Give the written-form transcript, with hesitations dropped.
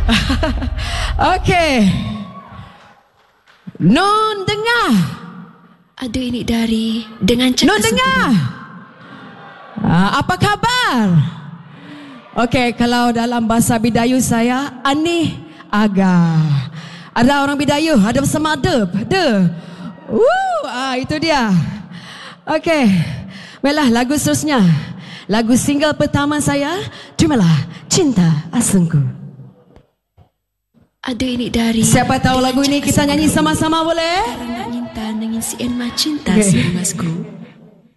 Okey. Nun dengar. Ada ini dari dengan cakap Nun dengar. Apa khabar? Okey, kalau dalam bahasa Bidayu saya Ani Aga. Ada orang Bidayu, ada bersama ada. Itu dia. Okey. Baiklah, lagu seterusnya. Lagu single pertama saya, Terimalah Cinta Asungku. Ada ini dari Siapa tahu lagu ini kita nyanyi sama-sama boleh? Nak minta nangin si Enma cinta si masku.